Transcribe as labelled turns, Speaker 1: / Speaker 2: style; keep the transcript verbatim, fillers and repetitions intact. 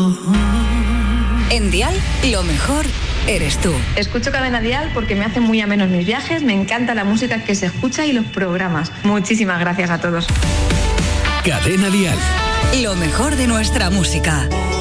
Speaker 1: En Dial, lo mejor eres tú.
Speaker 2: Escucho Cadena Dial porque me hace muy amenos mis viajes, me encanta la música que se escucha y los programas. Muchísimas gracias a todos.
Speaker 3: Cadena Dial.
Speaker 1: Lo mejor de nuestra música.